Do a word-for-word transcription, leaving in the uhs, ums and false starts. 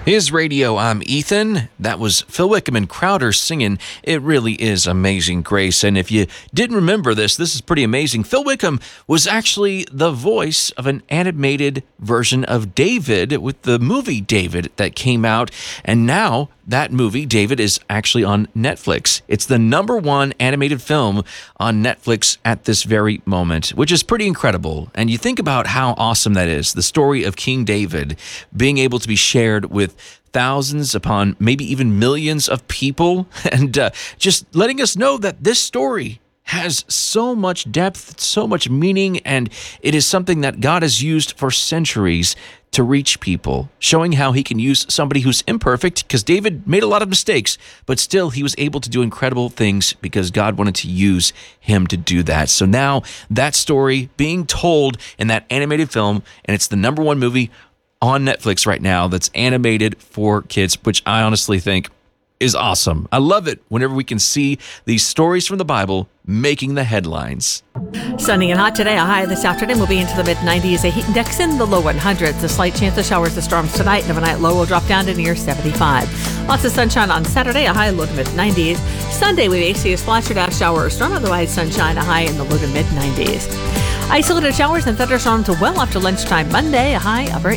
His Radio, I'm Ethan. That was Phil Wickham and Crowder singing It Really Is Amazing Grace. And if you didn't remember this, this is pretty amazing. Phil Wickham was actually the voice of an animated version of David with the movie David that came out. And now that movie, David, is actually on Netflix. It's the number one animated film on Netflix at this very moment, which is pretty incredible. And you think about how awesome that is, the story of King David being able to be shared with thousands upon maybe even millions of people, and uh, just letting us know that this story has so much depth, so much meaning, and it is something that God has used for centuries to reach people, showing how he can use somebody who's imperfect, because David made a lot of mistakes, but still he was able to do incredible things because God wanted to use him to do that. So now that story being told in that animated film, and it's the number one movie on Netflix right now that's animated for kids, which I honestly think is awesome. I love it whenever we can see these stories from the Bible making the headlines. Sunny and hot today. A high this afternoon will be into the mid nineties. A heat index in the low hundreds. A slight chance of showers or storms tonight. And overnight low will drop down to near seventy-five. Lots of sunshine on Saturday. A high low to mid nineties. Sunday we may see a splash or dash shower or storm. Otherwise sunshine. A high in the low to mid nineties. Isolated showers and thunderstorms well after lunchtime Monday. A high upper